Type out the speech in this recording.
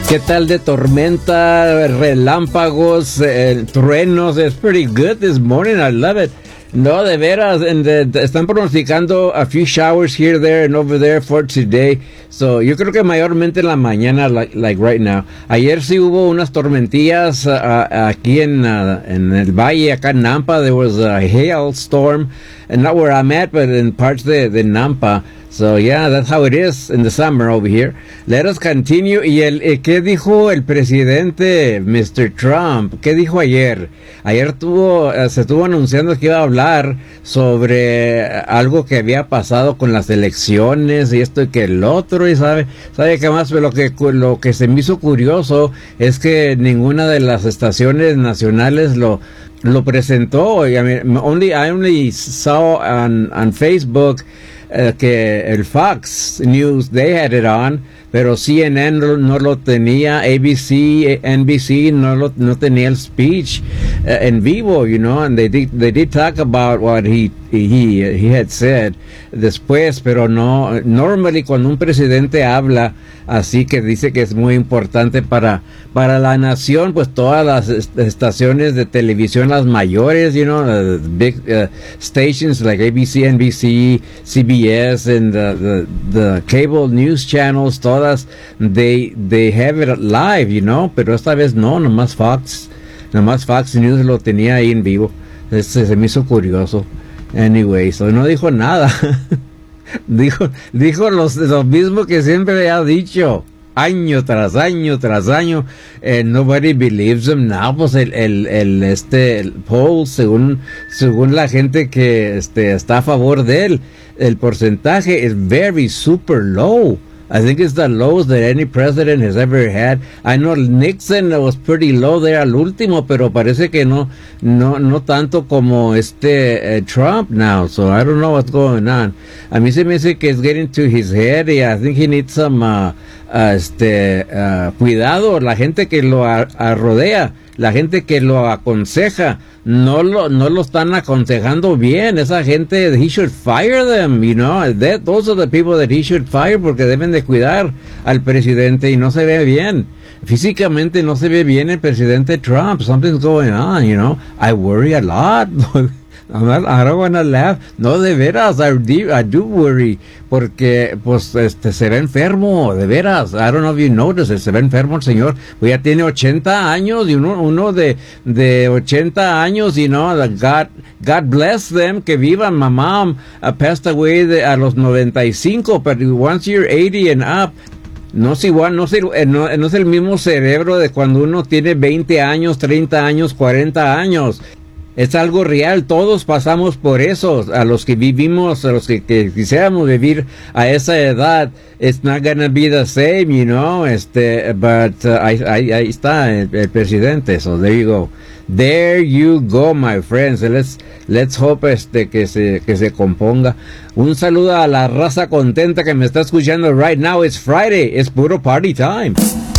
¿Qué tal de tormenta, relámpagos, truenos? It's pretty good this morning. I love it. No, de veras, están pronosticando a few showers here, there, and over there for today. So, yo creo que mayormente en la mañana, like right now. Ayer sí hubo unas tormentillas aquí en el valle, acá en Nampa. There was a hailstorm, and not where I'm at, but in parts de Nampa. So, yeah, that's how it is in the summer over here. Let us continue. ¿Y qué dijo el presidente, Mr. Trump? ¿Qué dijo ayer? Ayer se estuvo anunciando que iba a hablar sobre algo que había pasado con las elecciones y esto y que el otro. Y sabe qué más, lo que se me hizo curioso es que ninguna de las estaciones nacionales lo presentó. I only saw on Facebook que el Fox News, they had it on, pero CNN no lo tenía, ABC, NBC no tenía el speech en vivo, you know, and they did talk about what he had said después, pero no, normally cuando un presidente habla así, que dice que es muy importante para la nación, pues todas las estaciones de televisión, las mayores, you know, big stations like ABC, NBC, CBS, and the cable news channels, todas, they have it live, you know, pero esta vez no, nomás Fox News lo tenía ahí en vivo. Se me hizo curioso. Anyway, so no dijo nada. dijo lo mismo que siempre ha dicho año tras año tras año. Nobody believes him now. Pues el poll, según la gente que está a favor de él, el porcentaje es very super low. I think it's the lowest that any president has ever had. I know Nixon was pretty low there al último, pero parece que no tanto como Trump now. So I don't know what's going on. A mí se me dice que it's getting to his head, y I think he needs some cuidado. La gente que lo rodea, la gente que lo aconseja, no lo están aconsejando bien. Esa gente, he should fire them, you know. Those are the people that he should fire, porque deben de cuidar al presidente, y no se ve bien. Físicamente no se ve bien el presidente Trump. Something's going on, you know. I worry a lot. I don't want to laugh. No, de veras, I do worry, porque pues se ve enfermo, de veras. I don't know if you noticed, se ve enfermo el señor. Pues ya tiene 80 años, y uno de 80 años, you know, God bless them, que vivan. My mom passed away a los 95, but once you're 80 and up, no es igual, no es el mismo cerebro de cuando uno tiene 20 años, 30 años, 40 años. Es algo real, todos pasamos por eso. A los que vivimos, a los que quisiéramos vivir a esa edad, it's not gonna be the same, you know. But ahí está el presidente. So there you go. There you go, my friends. Let's hope que se componga. Un saludo a la raza contenta que me está escuchando right now. It's Friday. It's puro party time.